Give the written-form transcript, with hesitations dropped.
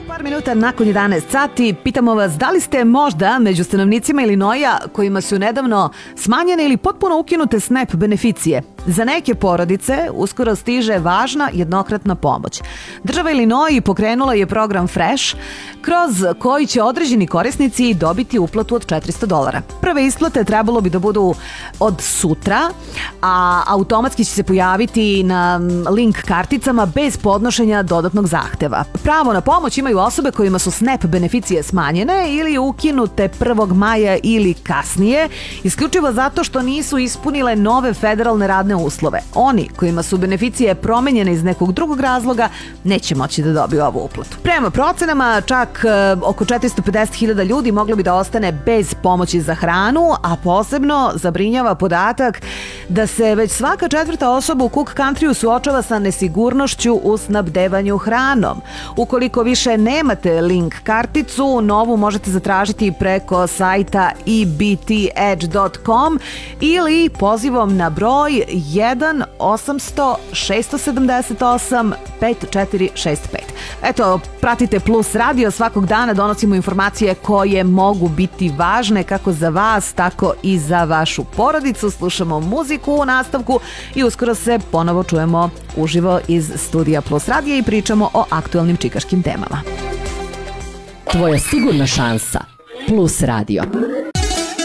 Par minuta nakon 11 sati pitamo vas da li ste možda među stanovnicima Ilinoja kojima su nedavno smanjene ili potpuno ukinute SNAP beneficije. Za neke porodice uskoro stiže važna jednokratna pomoć. Država Ilinoji pokrenula je program Fresh, kroz koji će određeni korisnici dobiti uplatu od $400. Prve isplate trebalo bi da budu od sutra, a automatski će se pojaviti na link karticama bez podnošenja dodatnog zahteva. Pravo na pomoć imaju osobe kojima su SNAP beneficije smanjene ili ukinute 1. maja ili kasnije, isključivo zato što nisu ispunile nove federalne radne uslove. Oni kojima su beneficije promenjene iz nekog drugog razloga neće moći da dobiju ovu uplatu. Prema procenama, čak oko 450.000 ljudi moglo bi da ostane bez pomoći za hranu, a posebno zabrinjava podatak da se već svaka četvrta osoba u Cook Countryu suočava sa nesigurnošću u snabdevanju hranom. Ukoliko više nemate link karticu, novu možete zatražiti preko sajta ebtedge.com ili pozivom na broj 1-800-678-5465. Eto, pratite Plus Radio, svakog dana donosimo informacije koje mogu biti važne kako za vas, tako i za vašu porodicu. Slušamo muziku u nastavku i uskoro se ponovo čujemo uživo iz studija Plus Radio i pričamo o aktuelnim čikaškim temama. Tvoja sigurna šansa. Plus Radio.